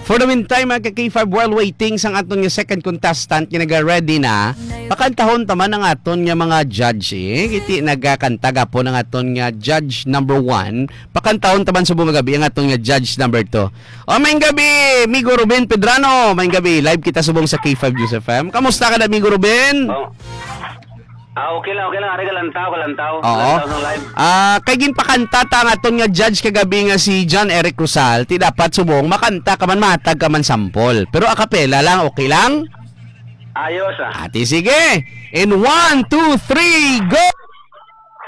For the meantime, mga ka-K5, while waiting sang aton nga second contestant, kinaga-ready na, pakantahon taman ang aton nga mga judge, Kiti nagkakantaga po ng aton nga judge number 1, pakantahon taman sa buong gabi ang aton nga judge number 2. O, maing gabi, Migo Ruben Pedrano. Maing gabi, live kita subong sa K5 News FM. Kamusta ka na, Migo Ruben? Oh. Okay lang. Ari ka lantaw. Oo. Live. Kay ginpakanta ta nga aton nga judge kagabi nga si John Eric Rosal, ti dapat subong makanta ka man matag ka man sampol. Pero akapela lang, okay lang? Ayos ah. Ati sige. In 1, 2, 3, go!